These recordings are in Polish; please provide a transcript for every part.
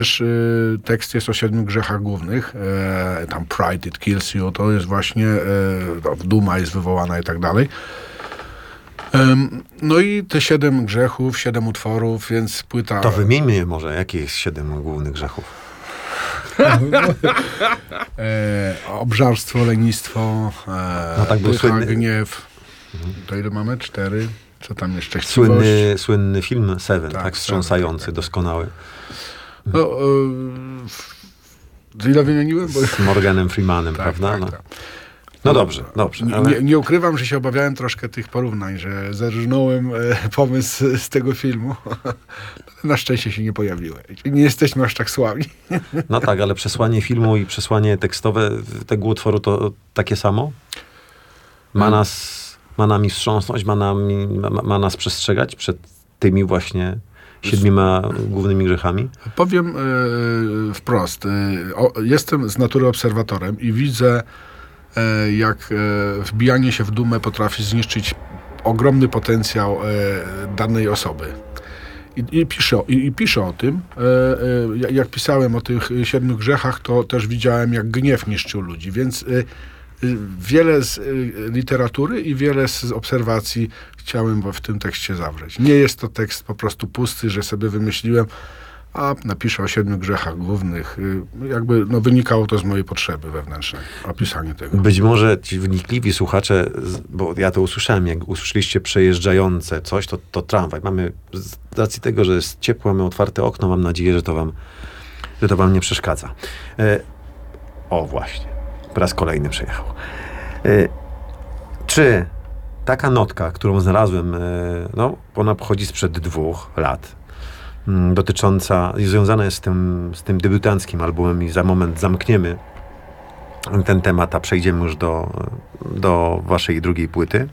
Też tekst jest o 7 grzechach głównych. Tam Pride, It Kills You, to jest właśnie duma jest wywołana i tak dalej. No i te 7 grzechów, 7 utworów, więc płyta... To wymieńmy może, jakie jest 7 głównych grzechów. Obżarstwo, lenistwo, No tak był pycha, słynny... gniew. To ile mamy? 4. Co tam jeszcze? Słynny film Seven, tak wstrząsający, tak. Doskonały. No, ile wymieniłem? Z Morganem Freemanem, tak, prawda? Tak, no. tak. No dobrze. Ale... Nie ukrywam, że się obawiałem troszkę tych porównań, że zerżnąłem pomysł z tego filmu. Na szczęście się nie pojawiły. Nie jesteśmy aż tak słabi. No tak, ale przesłanie filmu i przesłanie tekstowe tego utworu to takie samo? Ma nami wstrząsnąć, ma nas przestrzegać przed tymi właśnie 7 głównymi grzechami? Powiem wprost. Jestem z natury obserwatorem i widzę, jak wbijanie się w dumę potrafi zniszczyć ogromny potencjał danej osoby. I piszę o tym. Jak pisałem o tych 7 grzechach, to też widziałem, jak gniew niszczył ludzi. Więc wiele z literatury i wiele z obserwacji chciałem w tym tekście zawrzeć. Nie jest to tekst po prostu pusty, że sobie wymyśliłem, a napiszę o 7 grzechach głównych. Jakby wynikało to z mojej potrzeby wewnętrznej, opisanie tego. Być może ci wnikliwi słuchacze, bo ja to usłyszałem, jak usłyszeliście przejeżdżające coś, to tramwaj. Mamy, z racji tego, że jest ciepło, mamy otwarte okno, mam nadzieję, że to wam nie przeszkadza. O, właśnie. Po raz kolejny przejechał. Czy taka notka, którą znalazłem, ona pochodzi sprzed 2 lat, dotycząca, związana jest z tym debiutanckim albumem i za moment zamkniemy ten temat, a przejdziemy już do waszej drugiej płyty.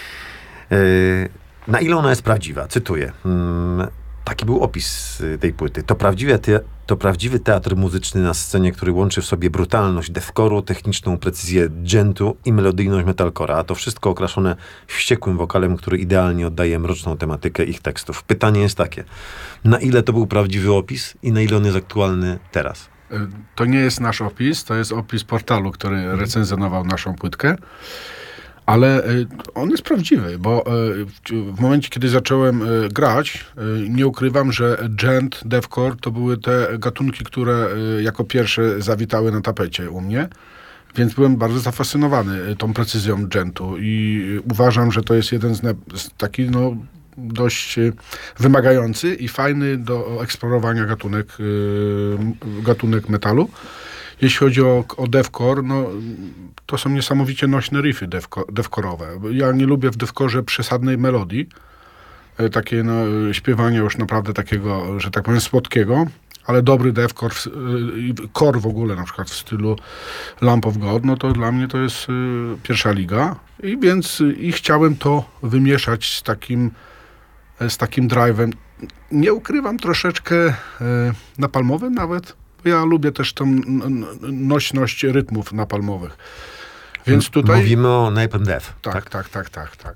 Na ile ona jest prawdziwa? Cytuję. Taki był opis tej płyty. To prawdziwy teatr muzyczny na scenie, który łączy w sobie brutalność deathcore'u, techniczną precyzję dżentu i melodyjność metalcore'a. A to wszystko okraszone wściekłym wokalem, który idealnie oddaje mroczną tematykę ich tekstów. Pytanie jest takie. Na ile to był prawdziwy opis i na ile on jest aktualny teraz? To nie jest nasz opis, to jest opis portalu, który recenzjonował naszą płytkę. Ale on jest prawdziwy, bo w momencie, kiedy zacząłem grać, nie ukrywam, że dżent, deathcore to były te gatunki, które jako pierwsze zawitały na tapecie u mnie, więc byłem bardzo zafascynowany tą precyzją dżentu i uważam, że to jest jeden z takich dość wymagający i fajny do eksplorowania gatunek metalu. Jeśli chodzi o deathcore, to są niesamowicie nośne riffy deathcore'owe. Ja nie lubię w deathcore'ze przesadnej melodii, takie śpiewania już naprawdę takiego, że tak powiem, słodkiego, ale dobry deathcore, core w ogóle, na przykład w stylu Lamp of God, to dla mnie to jest pierwsza liga. I chciałem to wymieszać z takim drive'em. Nie ukrywam, troszeczkę napalmowym nawet. Ja lubię też tą nośność rytmów napalmowych. Więc tutaj... Mówimy o Napalm Death. Tak.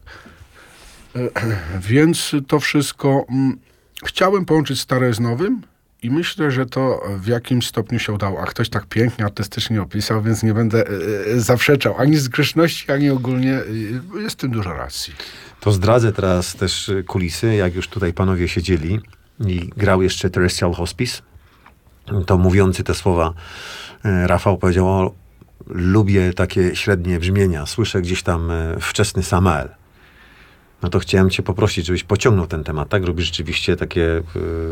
Więc to wszystko chciałem połączyć stare z nowym i myślę, że to w jakimś stopniu się udało. A ktoś tak pięknie, artystycznie opisał, więc nie będę zaprzeczał ani z grzeszności, ani ogólnie. Jest w tym dużo racji. To zdradzę teraz też kulisy, jak już tutaj panowie siedzieli i grał jeszcze Terrestrial Hospice. To mówiący te słowa Rafał powiedział, lubię takie średnie brzmienia, słyszę gdzieś tam wczesny Samael. No to chciałem cię poprosić, żebyś pociągnął ten temat, tak? Robisz rzeczywiście takie,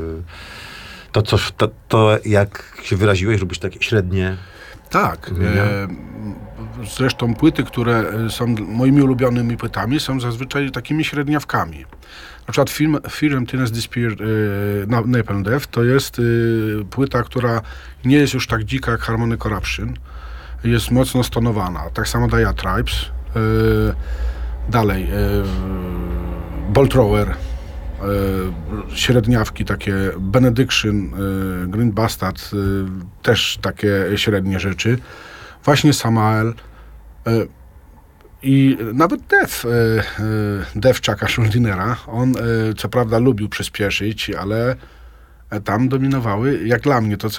to jak się wyraziłeś, robisz takie średnie... Tak. Zresztą płyty, które są moimi ulubionymi płytami, są zazwyczaj takimi średniawkami. Na przykład Fear, Emptiness, Despair, Napalm Death to jest płyta, która nie jest już tak dzika jak Harmony Corruption. Jest mocno stonowana. Tak samo Diatribes. Dalej. Bolt Thrower. Średniawki takie. Benediction, Green Bastard. Też takie średnie rzeczy. Właśnie Samael. I nawet Death Chucka Schuldinera, on co prawda lubił przyspieszyć, ale tam dominowały, jak dla mnie, to co